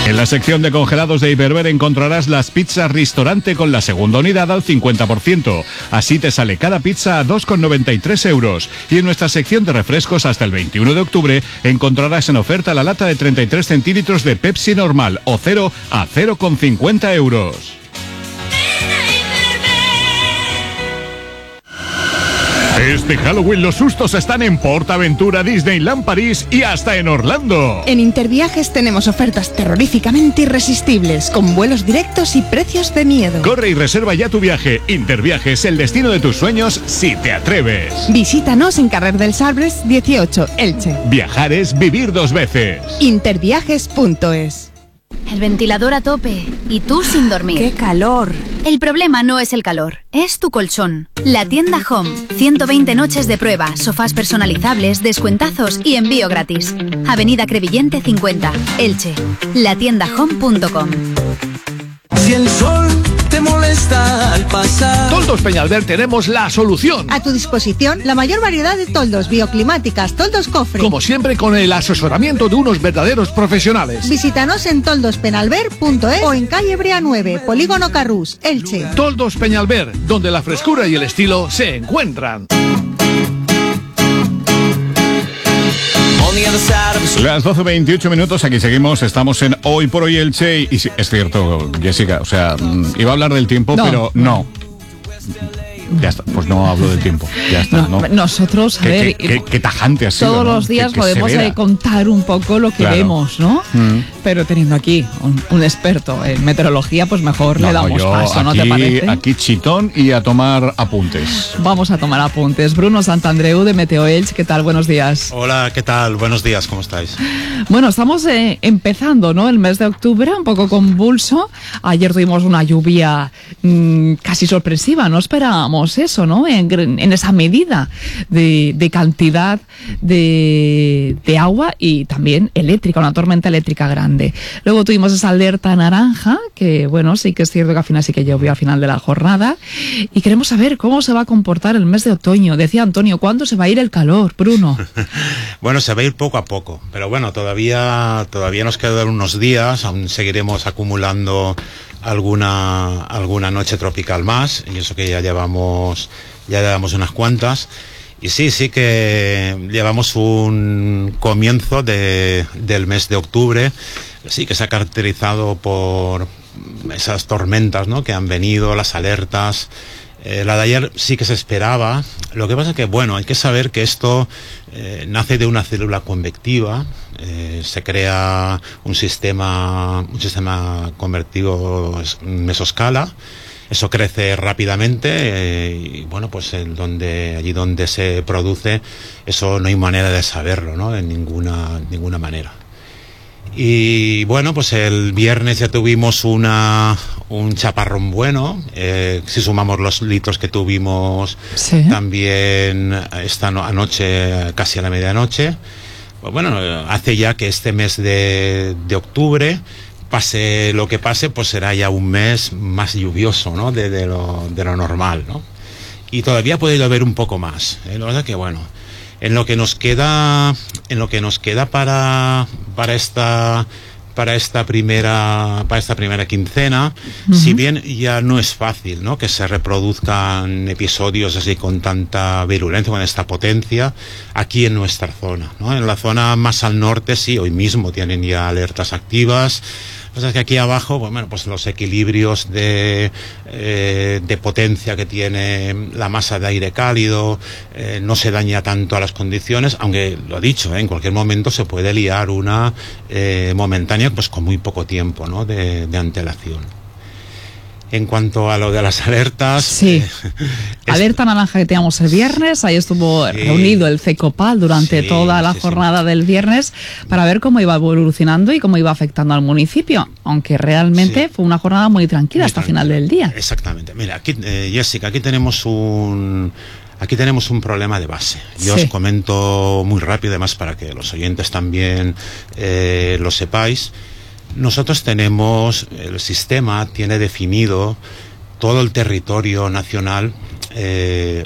En la sección de congelados de Hiperver encontrarás las pizzas Ristorante con la segunda unidad al 50%. Así te sale cada pizza a 2,93 euros. Y en nuestra sección de refrescos hasta el 21 de octubre encontrarás en oferta la lata de 33 centímetros de Pepsi normal o cero a 0,50 euros. Este Halloween los sustos están en PortAventura, Disneyland París y hasta en Orlando. En Interviajes tenemos ofertas terroríficamente irresistibles, con vuelos directos y precios de miedo. Corre y reserva ya tu viaje. Interviajes, el destino de tus sueños, si te atreves. Visítanos en Carrer dels Arbres 18, Elche. Viajar es vivir dos veces. Interviajes.es. El ventilador a tope y tú sin dormir. ¡Qué calor! El problema no es el calor, es tu colchón. La tienda Home. 120 noches de prueba, sofás personalizables, descuentazos y envío gratis. Avenida Crevillente 50, Elche. Latiendahome.com. Si el sol te molesta al pasar. Toldos Peñalver tenemos la solución. A tu disposición la mayor variedad de toldos, bioclimáticas, toldos cofre. Como siempre, con el asesoramiento de unos verdaderos profesionales. Visítanos en toldospenalver.es o en calle Brea 9, Polígono Carrús, Elche. Toldos Peñalver, donde la frescura y el estilo se encuentran. Las 12:28 minutos, aquí seguimos, estamos en Hoy por Hoy Elche. Y sí, es cierto, Jessica, o sea, iba a hablar del tiempo, pero no. Ya está, pues no hablo del tiempo. Ya está, no. Nosotros, a ver, qué tajante ha sido. Todos ¿no? los días qué podemos contar un poco lo que claro. vemos, ¿no? Pero teniendo aquí un experto en meteorología, pues mejor le damos paso, ¿no te parece? Aquí chitón y a tomar apuntes. Vamos a tomar apuntes. Bruno Santandreu de Meteo Elche, ¿qué tal? Buenos días. Hola, ¿qué tal? Buenos días, ¿cómo estáis? Bueno, estamos empezando, ¿no? El mes de octubre, un poco convulso. Ayer tuvimos una lluvia casi sorpresiva, no esperábamos eso, ¿no? En esa medida de cantidad de agua y también eléctrica, una tormenta eléctrica grande. Luego tuvimos esa alerta naranja, que bueno, sí que es cierto que al final sí que llovió al final de la jornada. Y queremos saber cómo se va a comportar el mes de otoño. Decía Antonio, ¿cuándo se va a ir el calor, Bruno? Bueno, se va a ir poco a poco, pero bueno, todavía nos quedan unos días, aún seguiremos acumulando alguna noche tropical más, y eso que ya llevamos unas cuantas. Y sí que llevamos un comienzo del mes de octubre, sí que se ha caracterizado por esas tormentas, ¿no?, que han venido, las alertas. La de ayer sí que se esperaba. Lo que pasa es que, bueno, hay que saber que esto nace de una célula convectiva. Se crea un sistema convertido en mesoscala. Eso crece rápidamente y bueno, pues allí donde se produce, eso no hay manera de saberlo, ¿no?, en ninguna manera. Y bueno, pues el viernes ya tuvimos un chaparrón bueno, si sumamos los litros que tuvimos también esta anoche, casi a la medianoche. Pues bueno, hace ya que este mes de octubre, pase lo que pase, pues será ya un mes más lluvioso, ¿no?, de lo normal, ¿no? Y todavía puede llover un poco más, ¿eh? La verdad que bueno, en lo que nos queda para esta primera quincena, si bien ya no es fácil, ¿no?, que se reproduzcan episodios así con tanta virulencia, con esta potencia, aquí en nuestra zona, ¿no? En la zona más al norte sí, hoy mismo tienen ya alertas activas. O sea, que aquí abajo, bueno, pues los equilibrios de potencia que tiene la masa de aire cálido no se daña tanto a las condiciones, aunque lo dicho, en cualquier momento se puede liar una momentánea, pues con muy poco tiempo, ¿no?, de antelación. En cuanto a lo de las alertas... Sí, alerta naranja que teníamos el viernes, ahí estuvo reunido el CECOPAL durante toda la jornada del viernes para ver cómo iba evolucionando y cómo iba afectando al municipio, aunque realmente fue una jornada muy tranquila hasta final del día. Exactamente. Mira, aquí, Jessica, aquí tenemos un problema de base. Yo os comento muy rápido, además para que los oyentes también lo sepáis. Nosotros el sistema tiene definido todo el territorio nacional